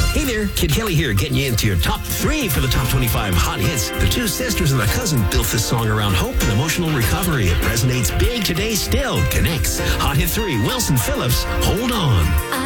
Hey there, Kid Kelly here, getting you into your top 3 for the top 25 hot hits. The two sisters and a cousin built this song around hope and emotional recovery. It resonates big today still. Connects. Hot hit 3, Wilson Phillips, Hold On.